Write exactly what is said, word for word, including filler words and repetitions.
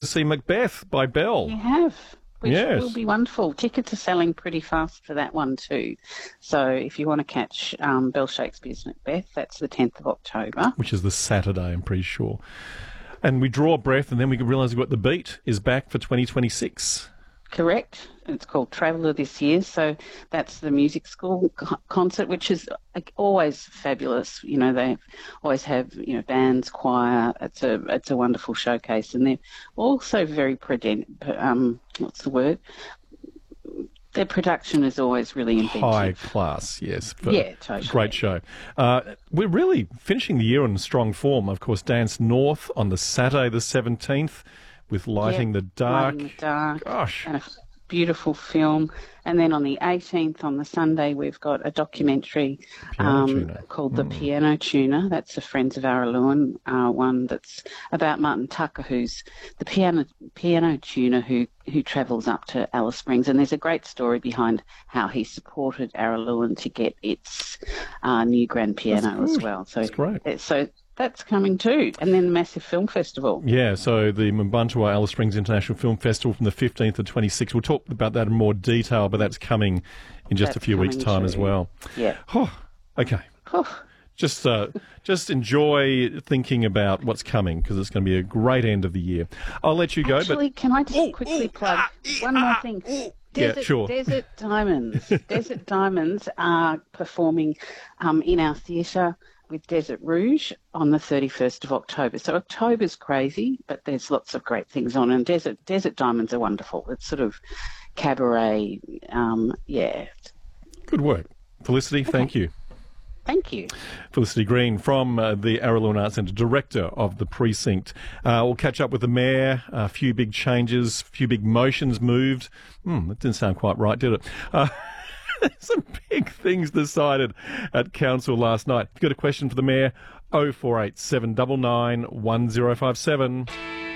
see Macbeth by Bell. You have. Which Yes. will be wonderful. Tickets are selling pretty fast for that one too. So if you want to catch um, Bell Shakespeare's Macbeth, that's the tenth of October. Which is the Saturday, I'm pretty sure. And we draw a breath, and then we realise what the beat is back for twenty twenty-six. Correct. It's called Traveller this year. So that's the music school co- concert, which is like, always fabulous. You know, they always have, you know, bands, choir. It's a it's a wonderful showcase. And they're also very, preden- um, what's the word? Their production is always really inventive. High class, yes. But Yeah, totally. Great show. Uh, we're really finishing the year on strong form. Of course, Dance North on the Saturday the seventeenth with Lighting Yeah, the Dark. Lighting the Dark. Gosh. And a beautiful film. And then on the eighteenth, on the Sunday, we've got a documentary Piano um, Tuner. called The Piano Tuner. That's the Friends of Araluen uh, one that's about Martin Tucker, who's the piano piano tuner who, who travels up to Alice Springs. And there's a great story behind how he supported Araluen to get its uh, new grand piano as well. So, That's great. it- so that's coming too. And then the massive film festival. Yeah, so the Mbuntwa Alice Springs International Film Festival from the fifteenth to twenty-sixth. We'll talk about that in more detail, but that's coming in just a That's few weeks' coming time as too. well. Yeah. Oh, okay. Oh, Just uh, just enjoy thinking about what's coming because it's going to be a great end of the year. I'll let you go, Actually, can I just quickly plug one more thing? Desert, sure. Desert Diamonds. Desert Diamonds are performing um, in our theatre with Desert Rouge on the thirty-first of October. So October's crazy, but there's lots of great things on, and Desert Desert Diamonds are wonderful. It's sort of cabaret, um, yeah. but good work. Felicity, thank you. Thank you. Felicity Green from uh, the Araluen Arts Centre, Director of the Precinct. Uh, we'll catch up with the Mayor. A few big changes, a few big motions moved. Hmm, that didn't sound quite right, did it? Uh, some big things decided at Council last night. If you've got a question for the Mayor, oh four eight seven nine nine one oh five seven.